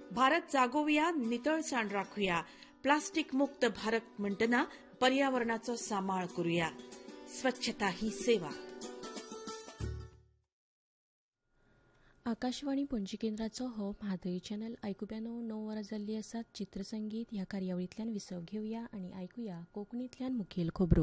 भारत जागोवया, नितळसाण राखूया. प्लास्टिक मुक्त भारत म्हणटना पर्यावरणाचो सांबाळ करूया. स्वच्छता ही सेवा. आकाशवाणी पणजी केंद्राचो हो म्हादय चॅनल आयकुप्यानो 9 वरां जाल्ली आसात. चित्रसंगीत ह्या कार्यावळींतल्यान विसव घेवया आनी आयकुया कोंकणींतल्यान मुखेल खबरो.